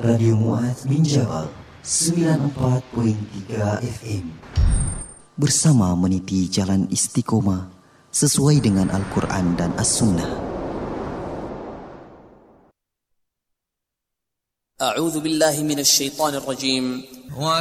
Radio Mu'adz bin Jabal 94.3 FM. Bersama meniti jalan istiqomah sesuai dengan Al-Quran dan As-Sunnah. A'udzu billahi minasy syaithanir rajim.